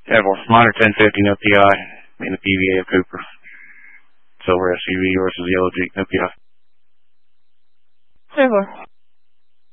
Edward, Miner 1050 no PI in the PVA of Cooper. Silver SUV versus Yellow Jeep no PI. Silver.